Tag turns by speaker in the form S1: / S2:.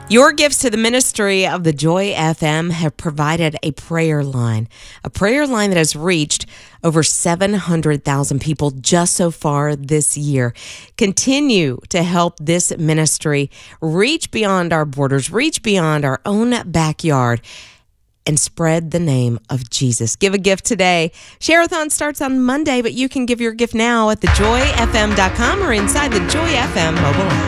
S1: Your gifts to the ministry of the Joy FM have provided a prayer line that has reached over 700,000 people just so far this year. Continue to help this ministry reach beyond our borders, reach beyond our own backyard, and spread the name of Jesus. Give a gift today. Share-a-thon starts on Monday, but you can give your gift now at thejoyfm.com or inside the Joy FM mobile app.